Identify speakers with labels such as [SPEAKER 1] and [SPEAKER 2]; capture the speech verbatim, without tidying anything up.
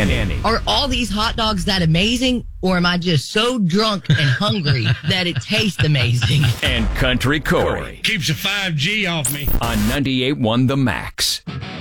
[SPEAKER 1] Kenny.
[SPEAKER 2] Are all these hot dogs that amazing, or am I just so drunk and hungry that it tastes amazing?
[SPEAKER 1] And Country Corey.
[SPEAKER 3] Keeps the five G off me.
[SPEAKER 1] On ninety-eight point one The Max.